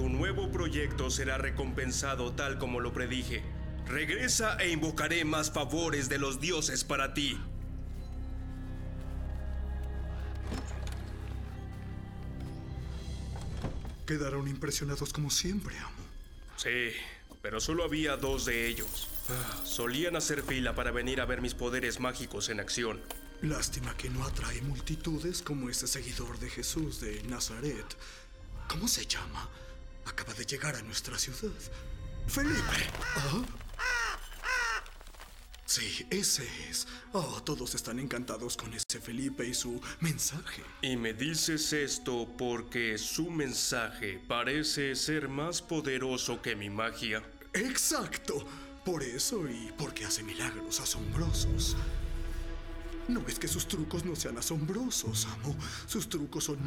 Tu nuevo proyecto será recompensado tal como lo predije. Regresa e invocaré más favores de los dioses para ti. Quedaron impresionados como siempre, amo. Sí, pero solo había 2 de ellos. Solían hacer fila para venir a ver mis poderes mágicos en acción. Lástima que no atrae multitudes como ese seguidor de Jesús de Nazaret. ¿Cómo se llama? Acaba de llegar a nuestra ciudad. ¡Felipe! ¿Ah? Sí, ese es. Oh, todos están encantados con ese Felipe y su mensaje. Y me dices esto porque su mensaje parece ser más poderoso que mi magia. ¡Exacto! Por eso y porque hace milagros asombrosos. No es que sus trucos no sean asombrosos, amo. Sus trucos son